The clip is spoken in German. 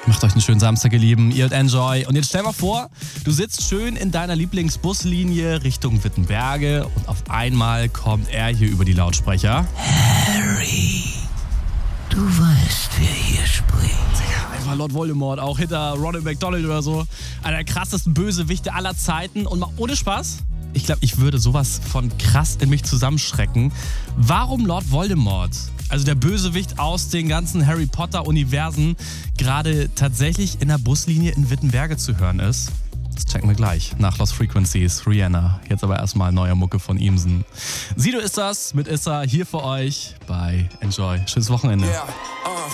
Macht euch einen schönen Samstag, ihr Lieben. Ihr und Enjoy. Und jetzt stell mal vor, du sitzt schön in deiner Lieblingsbuslinie Richtung Wittenberge und auf einmal kommt er hier über die Lautsprecher. Harry, du weißt, wer hier spricht. Einfach Lord Voldemort, auch hinter Ronald McDonald oder so. Einer der krassesten Bösewichte aller Zeiten. Und mal ohne Spaß, ich glaube, ich würde sowas von krass in mich zusammenschrecken. Warum Lord Voldemort, also der Bösewicht aus den ganzen Harry Potter-Universen, gerade tatsächlich in der Buslinie in Wittenberge zu hören ist? Das checken wir gleich nach Lost Frequencies, Rihanna. Jetzt aber erstmal neuer Mucke von Imsen. Sido ist das mit Issa hier für euch bei Enjoy. Schönes Wochenende. Yeah.